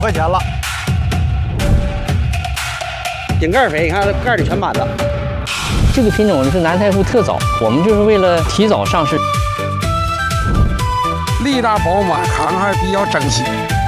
块钱了。 顶盖肥，你看盖里全满了。 这个品种是南太富特早，我们就是为了提早上市。 力大饱满，看着还比较整齐。